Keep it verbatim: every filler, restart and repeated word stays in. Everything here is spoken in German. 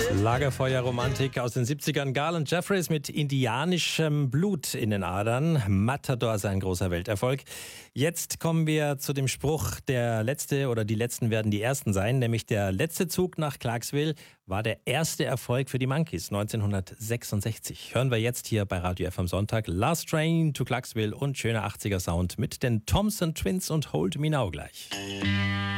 Lagerfeuerromantik aus den siebzigern. Garland Jeffries mit indianischem Blut in den Adern. Matador, sein großer Welterfolg. Jetzt kommen wir zu dem Spruch, der letzte oder die letzten werden die ersten sein. Nämlich der letzte Zug nach Clarksville war der erste Erfolg für die Monkees neunzehnhundertsechsundsechzig. Hören wir jetzt hier bei Radio F am Sonntag. Last Train to Clarksville und schöner achtziger Sound mit den Thompson Twins und Hold Me Now gleich.